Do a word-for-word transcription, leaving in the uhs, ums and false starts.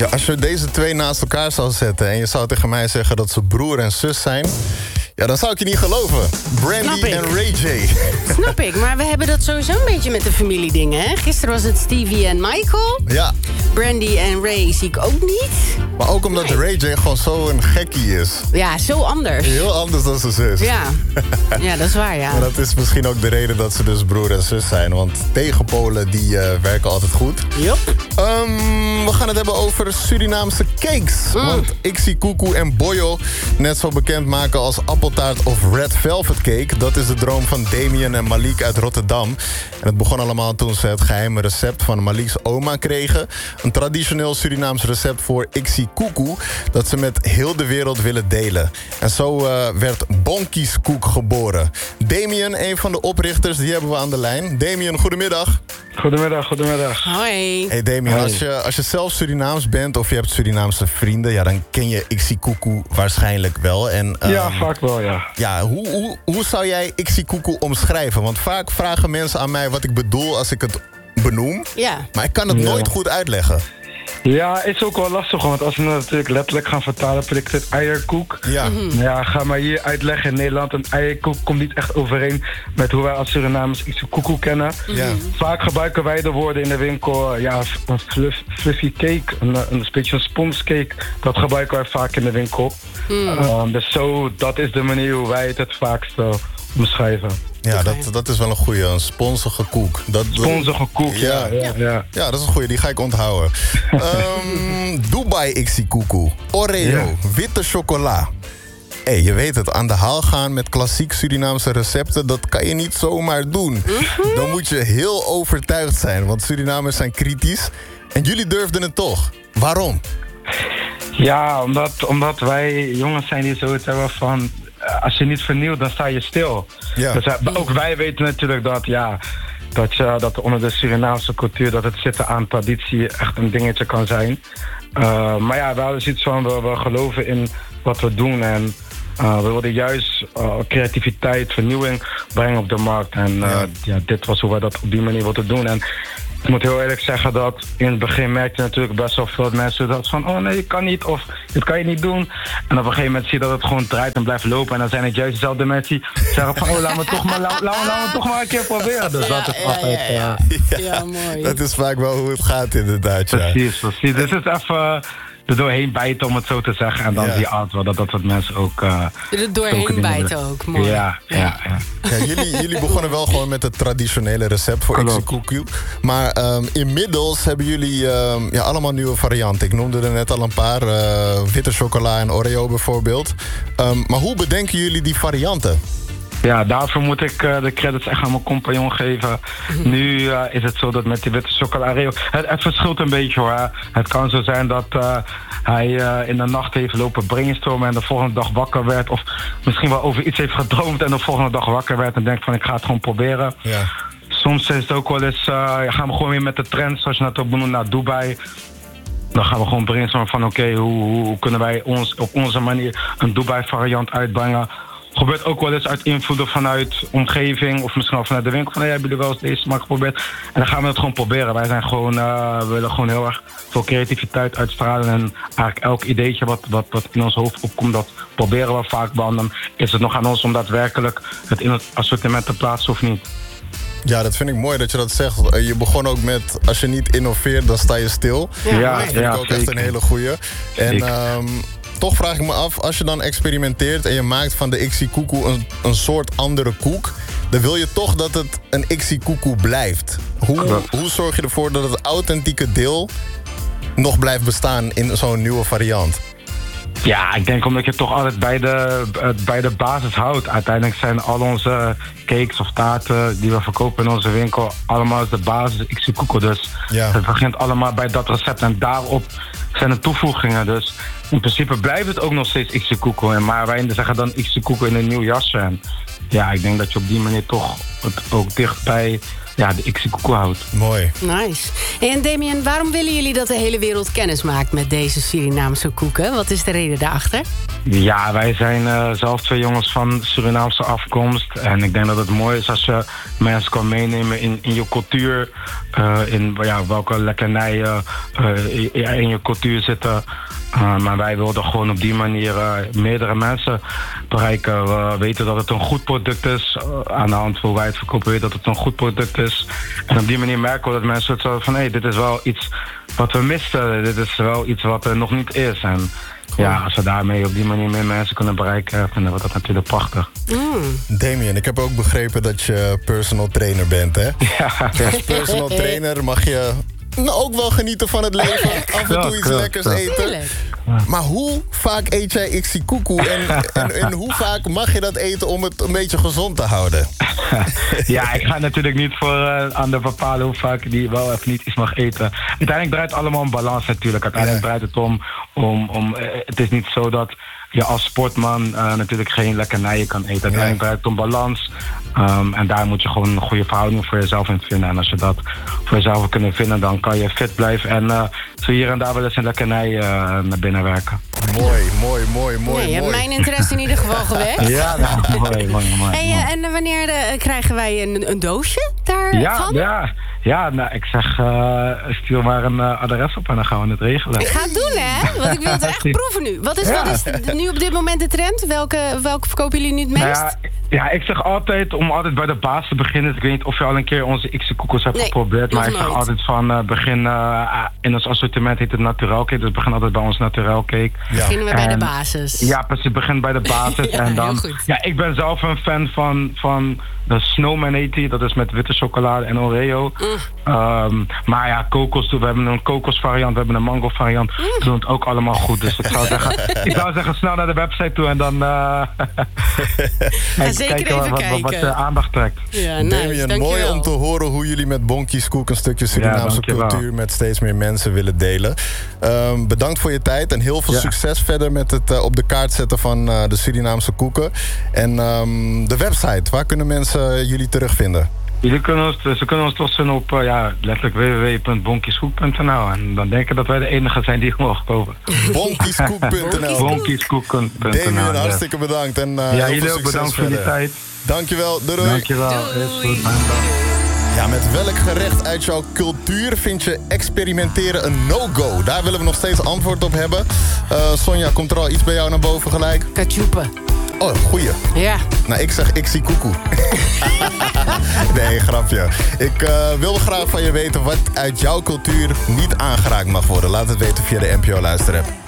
Ja, als je deze twee naast elkaar zou zetten en je zou tegen mij zeggen dat ze broer en zus zijn, ja, dan zou ik je niet geloven. Brandy en Ray J. Snap ik, maar we hebben dat sowieso een beetje met de familiedingen, hè? Gisteren was het Stevie en Michael. Ja. Brandy en Ray zie ik ook niet. Maar ook omdat Nee. Ray J gewoon zo'n gekkie is. Ja, zo anders. Heel anders dan zijn zus. Ja, ja dat is waar, ja. Maar dat is misschien ook de reden dat ze dus broer en zus zijn. Want tegenpolen die uh, werken altijd goed. Yep. Um, we gaan het hebben over Surinaamse cakes. Mm. Want Ixie-koekoe en Boyo net zo bekend maken als appeltaart of red velvet cake. Dat is de droom van Damien en Malik uit Rotterdam. En het begon allemaal toen ze het geheime recept van Malik's oma kregen. Een traditioneel Surinaams recept voor Ixie-koekoe dat ze met heel de wereld willen delen. En zo uh, werd Bonkies Koek geboren. Damien, een van de oprichters, die hebben we aan de lijn. Damien, goedemiddag. Goedemiddag, goedemiddag. Hoi. Hey Damien, Hoi. als je, als je zelf Surinaams bent of je hebt Surinaamse vrienden, ja, dan ken je Ixie-koekoe waarschijnlijk wel. En, um, Ja, vaak wel, ja. Ja, hoe, hoe, hoe zou jij Ixie-koekoe omschrijven? Want vaak vragen mensen aan mij wat ik bedoel als ik het benoem. Ja. Maar ik kan het Ja. nooit goed uitleggen. Ja, is ook wel lastig, want als we het natuurlijk letterlijk gaan vertalen, betekent het eierkoek. Ja. Ja, ga maar hier uitleggen in Nederland. Een eierkoek komt niet echt overeen met hoe wij als Surinamers Ixie-koekoe kennen. Ja. Vaak gebruiken wij de woorden in de winkel, ja, een fluff, fluffy cake, een, een beetje een sponscake. Dat gebruiken wij vaak in de winkel. Um, dus zo, dat is de manier hoe wij het het vaakst uh, omschrijven. Ja, dat, dat is wel een goeie, een sponsige koek. Dat, Sponsige koek, ja, Ja. ja, ja. Ja, dat is een goeie, die ga ik onthouden. um, Dubai Ixie-koekoe, Oreo, Ja. witte chocola. Hey, je weet het, aan de haal gaan met klassiek Surinaamse recepten, dat kan je niet zomaar doen. Dan moet je heel overtuigd zijn, want Surinamers zijn kritisch. En jullie durfden het toch. Waarom? Ja, omdat, omdat wij jongens zijn die zoiets hebben van, uh, als je niet vernieuwt, dan sta je stil. Ja. Dus uh, ook wij weten natuurlijk dat, ja, dat, je, dat onder de Surinaamse cultuur, dat het zitten aan traditie echt een dingetje kan zijn. Uh, maar ja, we hadden zoiets van, we, we geloven in wat we doen en uh, we wilden juist uh, creativiteit, vernieuwing brengen op de markt. En uh, Ja. ja, dit was hoe we dat op die manier wilden doen. En ik moet heel eerlijk zeggen dat in het begin merkte je natuurlijk best wel veel mensen dat van, oh nee, je kan niet of dit kan je niet doen. En op een gegeven moment zie je dat het gewoon draait en blijft lopen. En dan zijn het juist dezelfde mensen die zeggen van, oh laten we toch maar, laten, laten, laten we toch maar een keer proberen. Dus dat is ja, altijd, ja, ja. ja. Ja, mooi. Dat is vaak wel hoe het gaat inderdaad, ja. Precies, precies. Dus het is even er doorheen bijten om het zo te zeggen. En dan Ja. zie je altijd wel dat dat wat mensen ook uh, Er zulke doorheen dingen bijten willen. ook, mooi. Ja, ja, ja. Ja, jullie, jullie begonnen wel gewoon met het traditionele recept voor Klopt. Ixie-koekoe. Maar ehm, inmiddels hebben jullie ehm, ja, allemaal nieuwe varianten. Ik noemde er net al een paar. eh, witte chocola en Oreo bijvoorbeeld. Ehm, maar hoe bedenken jullie die varianten? Ja, daarvoor moet ik uh, de credits echt aan mijn compagnon geven. Nu uh, is het zo dat met die witte chocola. Het, het verschilt een beetje hoor. Het kan zo zijn dat uh, hij uh, in de nacht heeft lopen brainstormen en de volgende dag wakker werd. Of misschien wel over iets heeft gedroomd en de volgende dag wakker werd en denkt van ik ga het gewoon proberen. Ja. Soms is het ook wel eens, uh, gaan we gewoon weer met de trends, zoals je net ook benoemd, naar Dubai. Dan gaan we gewoon brainstormen van oké, okay, hoe, hoe, hoe kunnen wij ons op onze manier een Dubai variant uitbrengen. Gebeurt ook wel eens uit invloeden vanuit omgeving of misschien wel vanuit de winkel. Van hey, hebben jullie wel eens deze smaak geprobeerd? En dan gaan we het gewoon proberen. Wij zijn gewoon, uh, we willen gewoon heel erg veel creativiteit uitstralen. En eigenlijk elk ideetje wat, wat, wat in ons hoofd opkomt, dat proberen we vaak. Maar dan is het nog aan ons om daadwerkelijk het in het assortiment te plaatsen of niet. Ja, dat vind ik mooi dat je dat zegt. Eh, Je begon ook met, als je niet innoveert, dan sta je stil. Ja, Ja, mooi. Dat vind ik ook echt een hele goeie. En Zeker. ehm, toch vraag ik me af, als je dan experimenteert en je maakt van de Ixie-koekoe een, een soort andere koek, dan wil je toch dat het een Ixie-koekoe blijft. Hoe, Klopt. hoe zorg je ervoor dat het authentieke deel nog blijft bestaan in zo'n nieuwe variant? Ja, ik denk omdat je toch altijd bij de, uh, bij de basis houdt. Uiteindelijk zijn al onze cakes of taarten die we verkopen in onze winkel, allemaal is de basis Ixie-koekoe. Dus Ja. het begint allemaal bij dat recept en daarop zijn er toevoegingen. Dus in principe blijft het ook nog steeds Ixie-koekoe. Maar wij zeggen dan Ixie-koekoe in een nieuw jasje. En ja, ik denk dat je op die manier toch het ook dicht bij ja, de Iksikukku houdt. Mooi. Nice. Hey, en Damien, waarom willen jullie dat de hele wereld kennis maakt met deze Surinaamse koeken? Wat is de reden daarachter? Ja, wij zijn uh, zelf twee jongens van Surinaamse afkomst. En ik denk dat het mooi is als je mensen kan meenemen in, in je cultuur. Uh, in ja, welke lekkernijen uh, in je cultuur zitten. Uh, maar wij wilden gewoon op die manier uh, meerdere mensen bereiken. We weten dat het een goed product is. Uh, aan de hand van hoe wij het verkopen weten dat het een goed product is. En op die manier merken we dat mensen het zo van... hé, hey, dit is wel iets wat we misten. Dit is wel iets wat er nog niet is. En ja, als we daarmee op die manier meer mensen kunnen bereiken... vinden we dat natuurlijk prachtig. Mm. Damien, ik heb ook begrepen dat je personal trainer bent, hè? Ja. Als personal trainer mag je... nou, ook wel genieten van het leven. Af en toe iets lekkers eten. Maar hoe vaak eet jij Iksikukku? En, en, en hoe vaak mag je dat eten om het een beetje gezond te houden? Ja, ik ga natuurlijk niet voor uh, aan de bepalen hoe vaak die wel of niet iets mag eten. Uiteindelijk draait het allemaal om balans natuurlijk. Uiteindelijk ja. draait het om... om, om uh, het is niet zo dat je als sportman uh, natuurlijk geen lekkernijen kan eten. Uiteindelijk ja. draait het om balans. Um, en daar moet je gewoon een goede verhouding voor jezelf in vinden. En als je dat voor jezelf wil kunnen vinden, dan kan je fit blijven. En uh, zo hier en daar wel eens een lekkernij uh, naar binnen werken. Mooi, mooi, mooi, mooi. Nee, je hebt mooi. mijn interesse in ieder geval gewekt. Ja, nou, mooi, mooi, mooi. Hey, uh, en wanneer uh, krijgen wij een, een doosje daarvan? Ja, ja, ja, nou, ik zeg, uh, stuur maar een uh, adres op en dan gaan we het regelen. Ik ga het doen, hè? Want ik wil het echt proeven nu. Wat is, ja. wat is de, nu op dit moment de trend? Welke, welke verkopen jullie nu het meest? Nou ja, ja, ik zeg altijd om altijd bij de baas te beginnen. Ik weet niet of je al een keer onze Iksikukkus hebt nee, geprobeerd. Maar ik zeg altijd van uh, begin uh, in ons assortiment heet het Naturel Cake. Dus begin altijd bij ons Naturel Cake. Ja. Beginnen we en, bij de basis. Ja, precies. Begin bij de basis. ja, en dan, ja, ik ben zelf een fan van, van de Snowman heet die. Dat is met witte chocolade en Oreo. Mm. Um, maar ja, kokos. We hebben een kokosvariant, we hebben een mango variant. Mm. We doen het ook allemaal goed. Dus ik zou zeggen, ik zou zeggen snel naar de website toe en dan... Uh, en zeker kijken even wat, kijken. Wat, wat je aandacht trekt. Ja, nice, Damien, mooi om te horen hoe jullie met Bonkies Koek een stukje Surinaamse ja, cultuur met steeds meer mensen willen delen. Um, bedankt voor je tijd en heel veel ja. succes verder met het uh, op de kaart zetten van uh, de Surinaamse koeken. En um, de website, waar kunnen mensen jullie terugvinden? Jullie kunnen ons, ze kunnen ons toch vinden op uh, ja, letterlijk w w w punt bonkiskoek punt n l. En dan denken dat wij de enige zijn die het mogen kopen. bonkiskoek punt n l. bonkiskoek punt n l. Damien, hartstikke bedankt. En, uh, ja, jullie ook bedankt voor je tijd. Dankjewel, doei doei. Dankjewel, doei. is goed. Ja, met welk gerecht uit jouw cultuur vind je experimenteren een no-go? Daar willen we nog steeds antwoord op hebben. Uh, Sonja, komt er al iets bij jou naar boven gelijk? Kachupa. Oh, goeie. Ja. Nou, ik zeg Iksikukku. Nee, grapje. Ik uh, wil graag van je weten wat uit jouw cultuur niet aangeraakt mag worden. Laat het weten via de N P O Luisterapp.